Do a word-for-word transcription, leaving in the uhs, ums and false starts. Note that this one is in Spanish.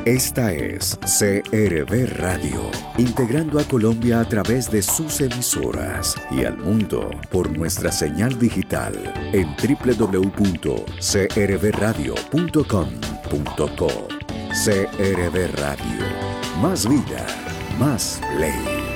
Esta es C R V Radio, integrando a Colombia a través de sus emisoras y al mundo por nuestra señal digital en doble u doble u doble u punto c r v radio punto com punto co. C R V Radio. Más vida, más ley.